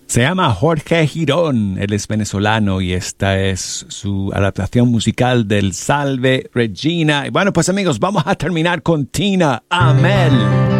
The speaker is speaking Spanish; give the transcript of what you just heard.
Se llama Jorge Girón, él es venezolano y esta es su adaptación musical del Salve Regina. Y bueno, pues amigos, vamos a terminar con Tina Amel.